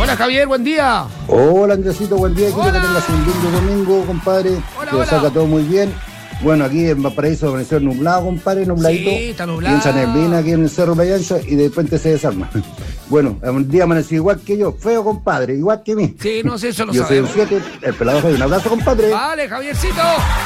Hola Javier, buen día. Hola Andresito, buen día. Quiero que tengas un lindo domingo, compadre. Que lo saca todo muy bien. Bueno, aquí en Valparaíso amaneció nublado, compadre, nubladito. Sí, está nublado. Piensa neblina aquí en el Cerro Playa Ancha y de repente se desarma. Bueno, un día amaneció igual que yo, feo, compadre, igual que mí. Sí, no sé, eso lo yo sabemos. Yo soy un 7, el pelado soy. Un abrazo, compadre. Vale, Javiercito.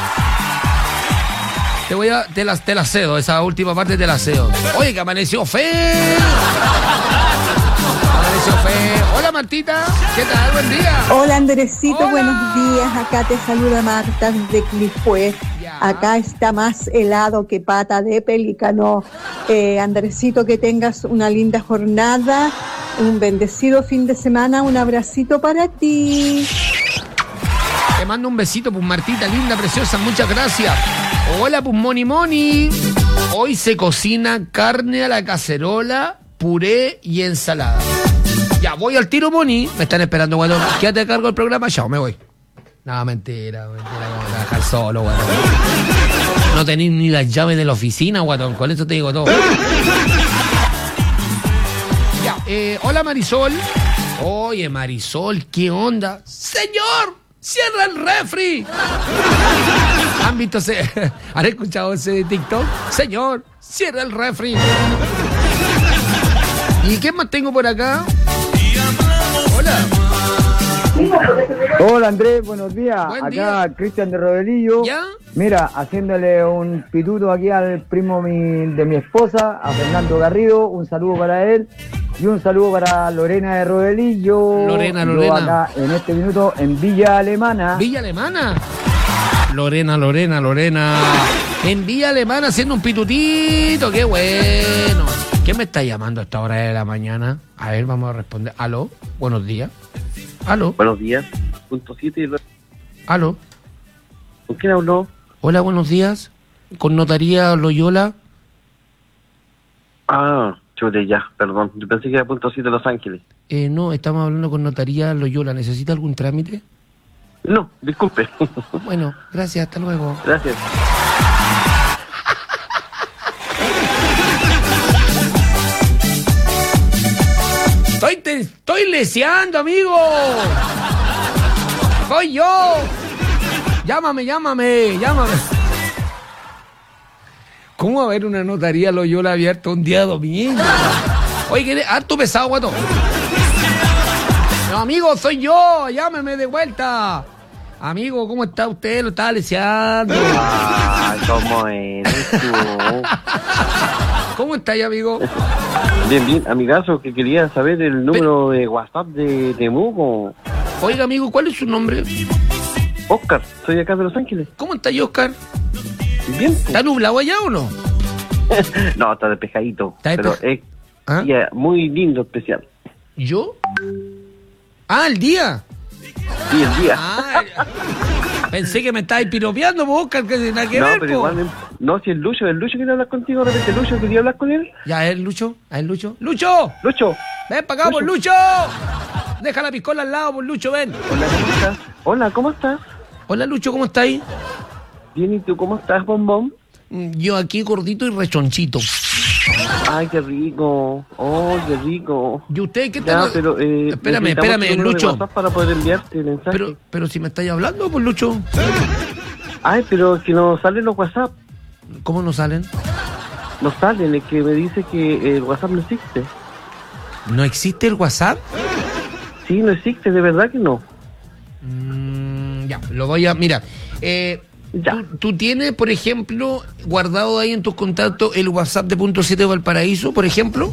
Te la cedo, esa última parte te la cedo. Oye, que amaneció feo. Amaneció feo. Hola Martita, ¿qué tal? Buen día. Hola Andresito, Hola. Buenos días. Acá te saluda Marta desde Quilpué. Ya. Acá está más helado que pata de pelícano. Andresito, que tengas una linda jornada, un bendecido fin de semana, un abracito para ti. Te mando un besito, pues Martita, linda, preciosa, muchas gracias. Hola, pues Moni. Hoy se cocina carne a la cacerola, puré y ensalada. Ya, voy al tiro, Moni. Me están esperando, guatón. Quédate a cargo del programa, chao, me voy. No, mentira, como te voy a dejar solo, guatón. No tenés ni las llaves de la oficina, guatón. Con eso te digo todo. Ya, hola Marisol. Oye, Marisol, ¿qué onda? ¡Señor! ¡Cierra el refri! ¿Han visto ¿Han escuchado ese TikTok? Señor, cierra el refri. ¿Y qué más tengo por acá? Hola. Hola Andrés, buenos días. Buen Acá día. Cristian de Rodelillo. ¿Ya? Mira, haciéndole un pituto aquí al primo de mi esposa, a Fernando Garrido. Un saludo para él. Y un saludo para Lorena de Rodelillo. Lorena. Yo acá en este minuto en Villa Alemana. ¿Villa Alemana? Lorena. En Villa Alemana haciendo un pitutito, qué bueno. ¿Quién me está llamando a esta hora de la mañana? A ver, vamos a responder. ¿Aló? Buenos días. ¿Aló? Buenos días. Punto 7. ¿Aló? ¿Con quién habló? Hola, buenos días. ¿Con Notaría Loyola? Ah, chute, ya, perdón. Yo pensé que era punto 7 Los Ángeles. No, estamos hablando con Notaría Loyola. ¿Necesita algún trámite? No, disculpe. Bueno, gracias, hasta luego. Gracias. Estoy leseando, amigo. Soy yo. Llámame. ¿Cómo va a haber una Notaría Loyola abierta un día domingo? Oye, ¿qué harto pesado, guato? No, amigo, soy yo. Llámeme de vuelta. Amigo, ¿cómo está usted? Lo estaba leseando. Ay, ¿cómo eres tú? ¿Cómo está ahí, amigo? Bien, amigazo, que quería saber el número de WhatsApp de Temuco. Oiga, amigo, ¿cuál es su nombre? Oscar, soy acá de Los Ángeles. ¿Cómo está ahí, Oscar? Bien. ¿Está nublado allá o no? No, está despejadito. Está pero es ¿Ah? día muy lindo, especial. ¿Yo? Ah, el día. Sí, el día. Ah, pensé que me estabas piropeando, po, Oscar, que nada que No, ver, pero po. igual, no, si el Lucho quiere hablar contigo, de repente Lucho quería hablar con él. Ya, a ver, Lucho. ¡Lucho! Lucho. ¡Ven para acá, por Lucho! Deja la piscola al lado, por Lucho, ven. Hola, ¿cómo estás? Hola, ¿cómo estás? Hola, Lucho, ¿cómo está ahí? Bien, ¿y tú cómo estás, bombón? Yo aquí gordito y rechonchito. Ay, qué rico. Oh, qué rico. ¿Y usted qué Ya, tal? pero Espérame, necesitamos tu número de Lucho. WhatsApp para poder enviarte el mensaje. Pero si me estáis hablando, por Lucho. Ay, pero que no salen los WhatsApp. ¿Cómo no salen? No salen, es que me dice que el WhatsApp no existe. ¿No existe el WhatsApp? Sí, no existe, de verdad que no. Ya, lo voy a... Mira, Ya. ¿tú tienes, por ejemplo, guardado ahí en tus contactos el WhatsApp de Punto 7 Valparaíso, por ejemplo?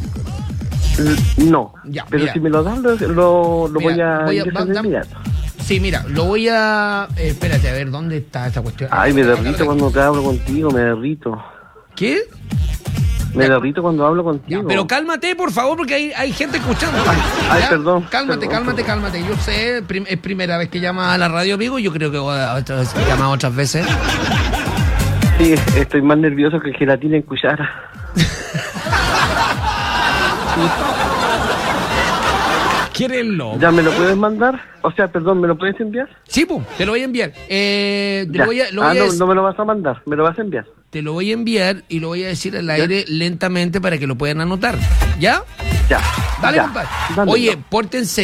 No, Ya, pero mira. si me lo dan, lo voy a ingresar de dame- inmediato. Sí, mira, lo voy a... espérate, a ver, ¿dónde está esta cuestión? Ay, me derrito cuando te hablo contigo, me derrito. ¿Qué? Me derrito cuando hablo Ya, contigo. pero cálmate, por favor, porque hay gente escuchando. Ay, ¿Ya? perdón, Cálmate. Yo sé, es primera vez que llama a la radio, amigo. Yo creo que voy a llamar otras veces. Sí, estoy más nervioso que gelatina en cuchara. ¿Quierenlo? ¿Ya me lo puedes mandar? O sea, perdón, ¿me lo puedes enviar? Sí, pues, te lo voy a enviar. Ya. No No me lo vas a mandar, me lo vas a enviar. Te lo voy a enviar y lo voy a decir al aire lentamente para que lo puedan anotar. ¿Ya? Ya. Dale, ya. compadre. Dámelo. Oye, pórtense